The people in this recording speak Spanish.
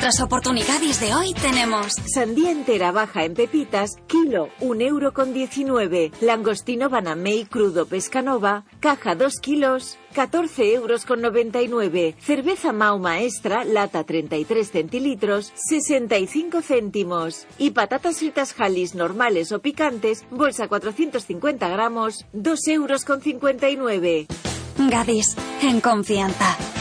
nuestras oportunidades de hoy tenemos sandía entera baja en pepitas, kilo, 1,19 €. Langostino Banamey crudo Pescanova, caja 2 kilos, 14,99 €. Cerveza Mauma Extra, lata 33 centilitros, 65 céntimos. Y patatas fritas Halis normales o picantes, bolsa 450 gramos, 2,59 €. Gadis, en confianza.